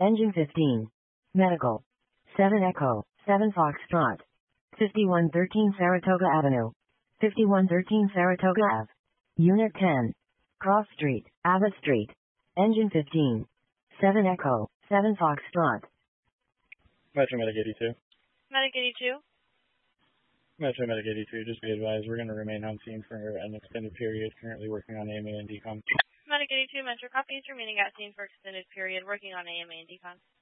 Engine 15. Medical. 7 Echo, 7 Foxtrot. 5113 Saratoga Avenue. 5113 Saratoga Ave. Unit 10. Cross Street, Abbott Street. Engine 15. 7 Echo, 7 Foxtrot. Metro Medic 82. Medic 82. Metro Medic 82, just be advised, we're going to remain on scene for an extended period, currently working on AMA and decon. Medic 82, Metro copies, remaining at scene for extended period, working on AMA and decon.